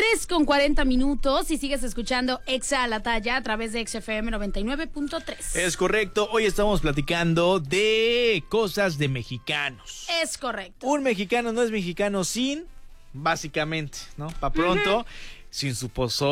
3:40 y sigues escuchando Exa a la Talla a través de XFM 99.3. Es correcto, hoy estamos platicando de cosas de mexicanos. Es correcto. Un mexicano no es mexicano sin, básicamente, ¿no? Pa' pronto, sin su pozole.